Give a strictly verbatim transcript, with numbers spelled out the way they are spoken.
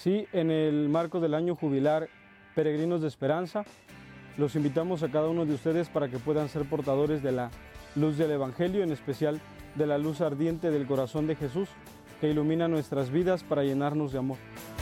Sí, en el marco del año jubilar Peregrinos de Esperanza, los invitamos a cada uno de ustedes para que puedan ser portadores de la luz del Evangelio, en especial de la luz ardiente del corazón de Jesús, que ilumina nuestras vidas para llenarnos de amor.